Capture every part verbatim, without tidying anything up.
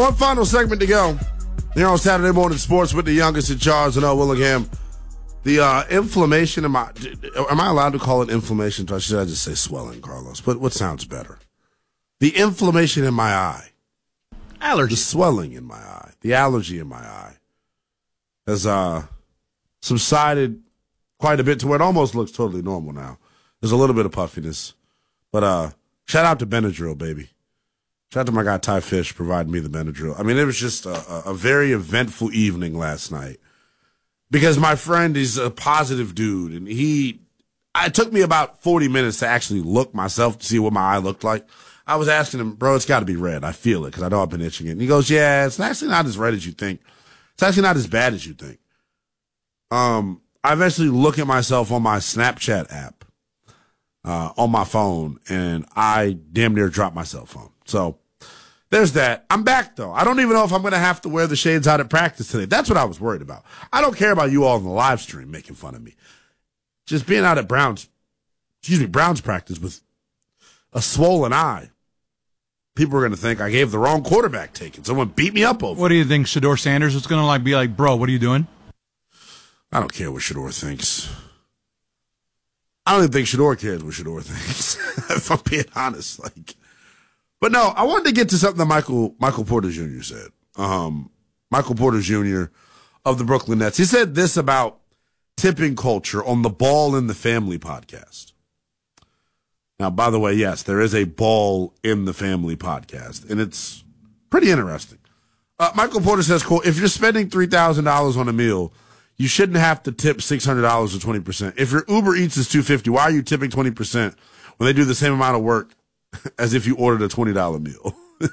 one final segment to go here on Saturday Morning Sports with the youngest in charge, Noah Willingham. The uh, inflammation in my, am I allowed to call it inflammation? Or should I just say swelling, Carlos? But what sounds better? The inflammation in my eye. Allergy. The swelling in my eye. The allergy in my eye has uh, subsided quite a bit to where it almost looks totally normal now. There's a little bit of puffiness. But uh, shout out to Benadryl, baby. Shout out to my guy Ty Fish providing me the Benadryl. I mean, it was just a, a, a very eventful evening last night. Because my friend is a positive dude, and he, it took me about forty minutes to actually look myself to see what my eye looked like. I was asking him, bro, it's got to be red. I feel it because I know I've been itching it. And he goes, yeah, it's actually not as red as you think. It's actually not as bad as you think. Um, I eventually look at myself on my Snapchat app uh, on my phone, and I damn near dropped my cell phone. So there's that. I'm back, though. I don't even know if I'm going to have to wear the shades out at practice today. That's what I was worried about. I don't care about you all in the live stream making fun of me. Just being out at Browns, excuse me, Browns practice with a swollen eye. People are going to think I gave the wrong quarterback take and someone beat me up over. What do you think, Shedeur Sanders is going to like be like, bro, what are you doing? I don't care what Shedeur thinks. I don't even think Shedeur cares what Shedeur thinks, if I'm being honest. Like, But no, I wanted to get to something that Michael Michael Porter Junior said. Um, Michael Porter Junior of the Brooklyn Nets. He said this about tipping culture on the Ball in the Family podcast. Now, by the way, yes, there is a Ball in the Family podcast, and it's pretty interesting. Uh, Michael Porter says, quote, if you're spending three thousand dollars on a meal, you shouldn't have to tip six hundred dollars or twenty percent. If your Uber Eats is two hundred fifty dollars, why are you tipping twenty percent when they do the same amount of work as if you ordered a twenty dollars meal?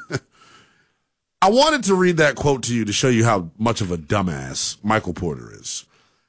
I wanted to read that quote to you to show you how much of a dumbass Michael Porter is.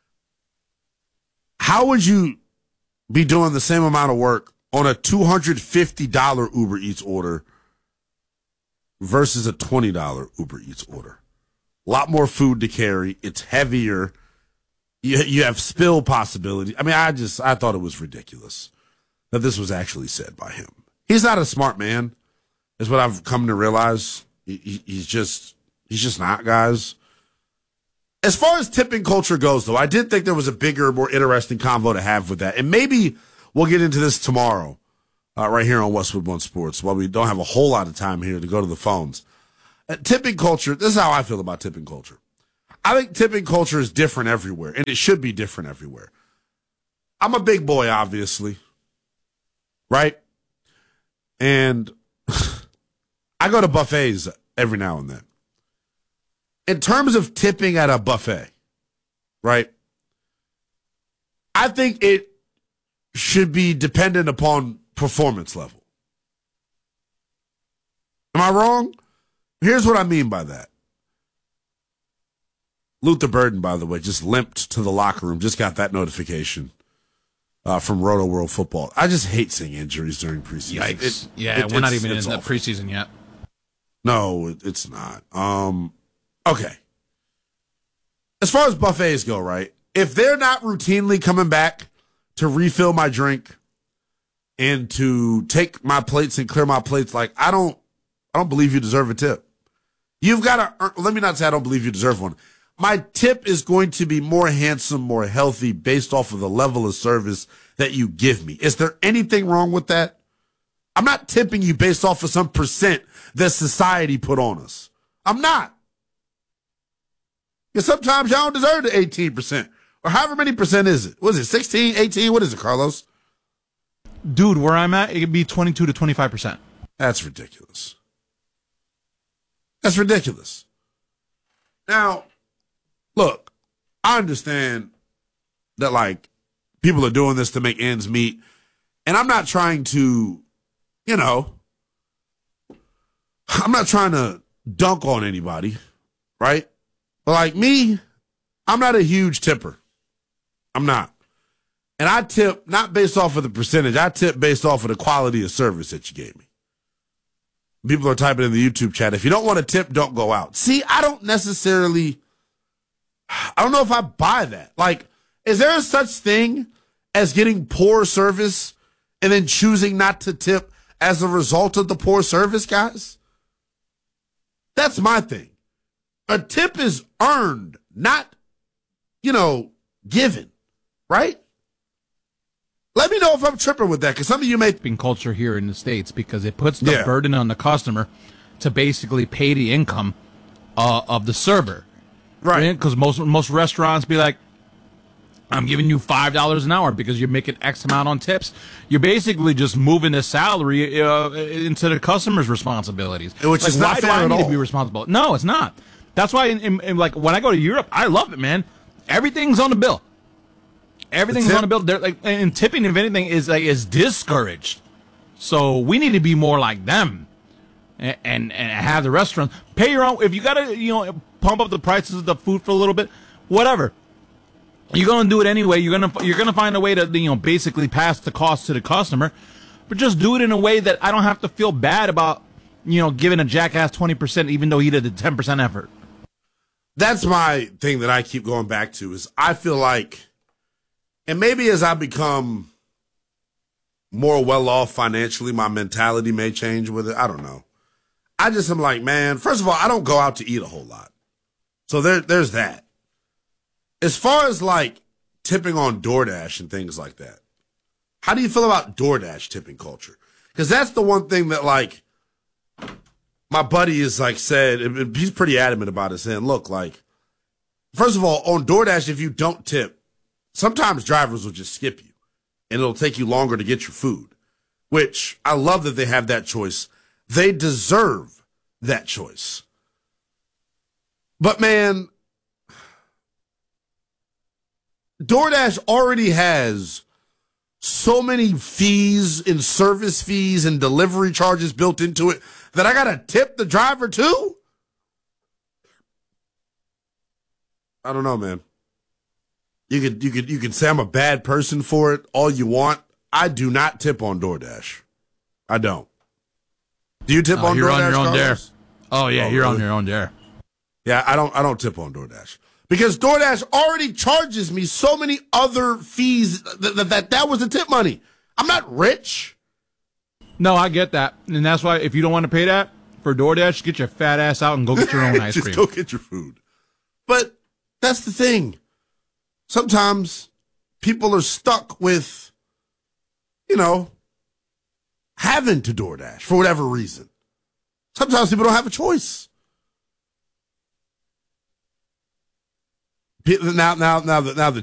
How would you be doing the same amount of work on a two hundred fifty dollars Uber Eats order versus a twenty dollars Uber Eats order? A lot more food to carry. It's heavier. You, you have spill possibility. I mean, I just, I thought it was ridiculous that this was actually said by him. He's not a smart man, is what I've come to realize. He, he, he's just, he's just not, guys. As far as tipping culture goes, though, I did think there was a bigger, more interesting convo to have with that. And maybe we'll get into this tomorrow, uh, right here on Westwood One Sports, while we don't have a whole lot of time here to go to the phones. Uh, tipping culture, this is how I feel about tipping culture. I think tipping culture is different everywhere, and it should be different everywhere. I'm a big boy, obviously, right? And I go to buffets every now and then. In terms of tipping at a buffet, right, I think it should be dependent upon performance level. Am I wrong? Here's what I mean by that. Luther Burden, by the way, just limped to the locker room. Just got that notification uh, from Roto World Football. I just hate seeing injuries during preseason. Yikes. It, yeah, it, we're not even in awful. the preseason yet. No, it, it's not. Um, okay. As far as buffets go, right, if they're not routinely coming back to refill my drink and to take my plates and clear my plates, like, I don't, I don't believe you deserve a tip. You've got to, let me not say I don't believe you deserve one. My tip is going to be more handsome, more healthy, based off of the level of service that you give me. Is there anything wrong with that? I'm not tipping you based off of some percent that society put on us. I'm not. Because sometimes y'all don't deserve the eighteen percent. Or however many percent is it? What is it, sixteen, eighteen? What is it, Carlos? Dude, where I'm at, it could be twenty-two to twenty-five percent. That's ridiculous. That's ridiculous. Now, look, I understand that, like, people are doing this to make ends meet. And I'm not trying to, you know, I'm not trying to dunk on anybody, right? But like me, I'm not a huge tipper. I'm not. And I tip not based off of the percentage. I tip based off of the quality of service that you gave me. People are typing in the YouTube chat, if you don't want to tip, don't go out. See, I don't necessarily, I don't know if I buy that. Like, is there a such thing as getting poor service and then choosing not to tip as a result of the poor service, guys? That's my thing. A tip is earned, not, you know, given, right? Let me know if I'm tripping with that, because some of you may... Tipping culture here in the States, because it puts the Yeah. burden on the customer to basically pay the income uh, of the server. Right. Because most most restaurants be like, I'm giving you five dollars an hour because you're making X amount on tips. You're basically just moving the salary uh, into the customer's responsibilities. Which like, is not why do fair I at need all. to be responsible? No, it's not. That's why, in, in, in, like, when I go to Europe, I love it, man. Everything's on the bill. Everything's The tip- on the bill. They're like, and tipping, if anything, is like is discouraged. So we need to be more like them, and and, and have the restaurants pay your own. If you gotta, you know, pump up the prices of the food for a little bit, whatever. You're gonna do it anyway. You're gonna you're gonna find a way to, you know, basically pass the cost to the customer, but just do it in a way that I don't have to feel bad about, you know, giving a jackass twenty percent even though he did the ten percent effort. That's my thing that I keep going back to is I feel like, and maybe as I become more well off financially, my mentality may change with it. I don't know. I just am like, man, first of all, I don't go out to eat a whole lot. So there, there's that. As far as like tipping on DoorDash and things like that, how do you feel about DoorDash tipping culture? Because that's the one thing that like my buddy is like said, and he's pretty adamant about it, saying, look, like, first of all, on DoorDash, if you don't tip, sometimes drivers will just skip you and it'll take you longer to get your food, which I love that they have that choice. They deserve that choice. But man, DoorDash already has so many fees and service fees and delivery charges built into it that I got to tip the driver too? I don't know, man. You could you could you could say I'm a bad person for it all you want. I do not tip on DoorDash. I don't. Do you tip Oh, on you're DoorDash? on your own there. Carlos? Oh yeah, Oh, you're on really? your own there. Yeah, I don't I don't tip on DoorDash. Because DoorDash already charges me so many other fees that that, that, that was the tip money. I'm not rich. No, I get that, and that's why if you don't want to pay that for DoorDash, get your fat ass out and go get your own ice Just cream. go get your food. But that's the thing. Sometimes people are stuck with, you know, having to DoorDash for whatever reason. Sometimes people don't have a choice. Now, now, now that now the